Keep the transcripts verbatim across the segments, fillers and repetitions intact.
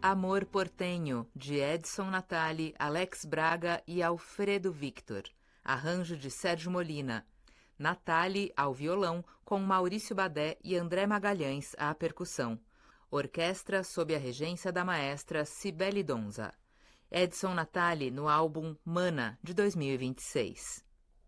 Amor Portenho, de Edson Natali, Alex Braga e Alfredo Victor. Arranjo de Sérgio Molina. Natali ao violão, com Maurício Badé e André Magalhães à percussão. Orquestra sob a regência da maestra Cibele Donza. Edson Natali no álbum Mana, de dois mil e vinte e seis.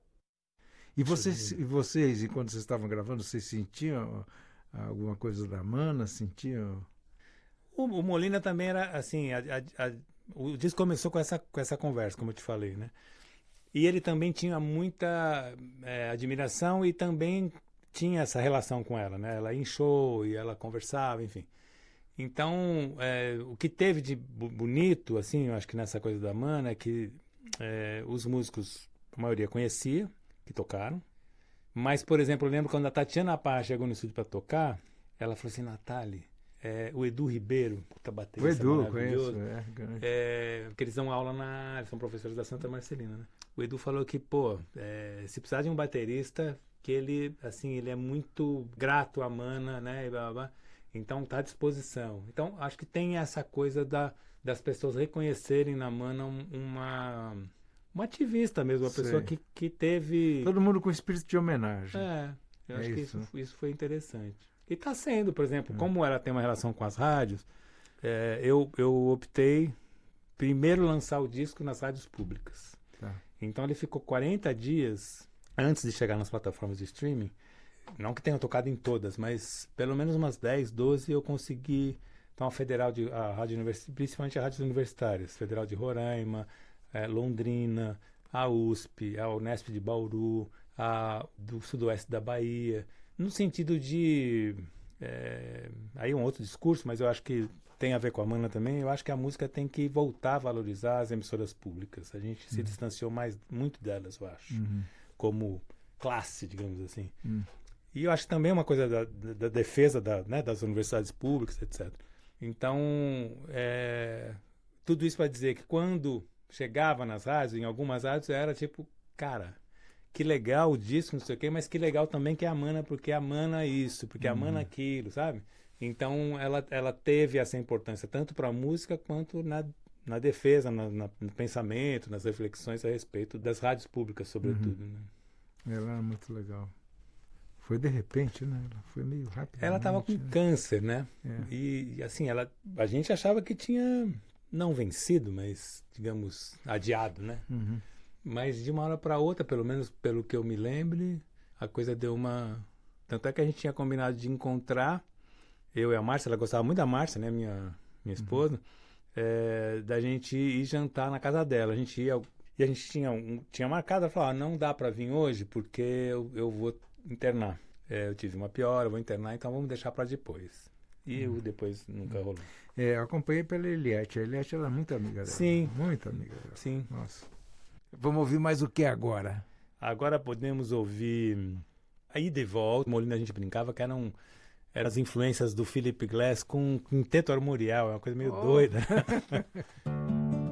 E vocês, e vocês, enquanto vocês estavam gravando, vocês sentiam alguma coisa da Mana? Sentiam? O, o Molina também era assim, a, a, a, o disco começou com essa, com essa conversa, como eu te falei, né? E ele também tinha muita é, admiração e também tinha essa relação com ela, né? Ela ia em show e ela conversava, enfim. Então, é, o que teve de bonito, assim, eu acho que nessa coisa da Mana, é que é, os músicos, a maioria conhecia, que tocaram. Mas, por exemplo, eu lembro quando a Tatiana Parra chegou no estúdio para tocar, ela falou assim, Natali, é, o Edu Ribeiro, puta baterista o Edu, maravilhoso, conheço, é, é, porque eles dão aula na... Eles são professores da Santa Marcelina, né? O Edu falou que, pô, é, se precisar de um baterista, que ele, assim, ele é muito grato à Mana, né? E blá, blá, blá. Então tá à disposição. Então acho que tem essa coisa da, das pessoas reconhecerem na Mana uma, uma ativista mesmo, uma Sei. pessoa que, que teve... Todo mundo com espírito de homenagem. É, eu É acho que isso. isso, isso foi interessante. E tá sendo, por exemplo, É. como ela tem uma relação com as rádios, é, eu, eu optei primeiro lançar o disco nas rádios públicas. Tá. Então ele ficou quarenta dias antes de chegar nas plataformas de streaming. Não que tenha tocado em todas, mas pelo menos umas dez, doze eu consegui. Então a Federal de a rádio universi- principalmente as rádios universitárias, Federal de Roraima, eh, Londrina, a U S P, a Unesp de Bauru, a do Sudoeste da Bahia, no sentido de eh, aí um outro discurso, mas eu acho que tem a ver com a Mana também. Eu acho que a música tem que voltar a valorizar as emissoras públicas. A gente se distanciou mais muito delas, eu acho, Uhum. como classe, digamos assim. Uhum. E eu acho que também é uma coisa da, da, da defesa da, né, das universidades públicas, etcétera. Então, é, tudo isso para dizer que quando chegava nas rádios, em algumas rádios, era tipo, cara, que legal o disco, não sei o quê, mas que legal também que é a Mana, porque a Mana isso, porque a Mana aquilo, sabe? Então, ela, ela teve essa importância tanto para a música quanto na, na defesa, na, na, no pensamento, nas reflexões a respeito das rádios públicas, sobretudo. Uhum. Né? Ela era muito legal. Foi de repente, né? Ela foi meio rápido. Ela estava com né? câncer, né? É. E, e, assim, ela, a gente achava que tinha não vencido, mas, digamos, adiado, né? Uhum. Mas de uma hora para outra, pelo menos pelo que eu me lembre, a coisa deu uma... Tanto é que a gente tinha combinado de encontrar, eu e a Márcia, ela gostava muito da Márcia, né? Minha, minha esposa, uhum. é, da gente ir jantar na casa dela. A gente ia... E a gente tinha, um, tinha marcado, ela falou, ah, não dá para vir hoje porque eu, eu vou internar. É, eu tive uma piora, vou internar, então vamos deixar para depois. E eu depois nunca rolou. É, eu acompanhei pela Eliette. A Eliette era muito amiga dela. Sim. Muito amiga dela. Sim. Nossa. Vamos ouvir mais o que agora? Agora podemos ouvir a Ida e Volta. Molina, a gente brincava que eram, eram as influências do Philip Glass com Quinteto Armorial. É uma coisa meio oh. doida.